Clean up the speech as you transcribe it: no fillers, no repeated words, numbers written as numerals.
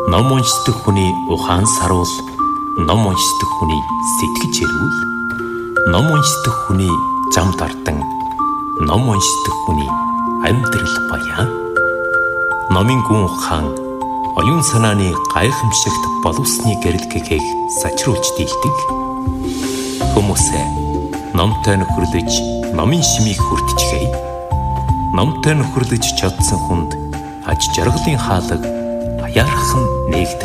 Ном уншдаг хүний ухаан саруул, ном уншдаг хүний сэтгэж эрүүл, ном уншдаг хүний зам дардан, ном уншдаг хүний амьдрал баян. Номын гүн ухаан оюун санааны гайхамшигт боловсны гэрэл гэхийг сачруулж дийлдэг. Хүмүүсээ номтой нөхөрлөж, номын шимийг хүртчихэй. Номтой нөхөрлөж чадсан хүнд аж жаргалын хаалга аяархан нээгдэх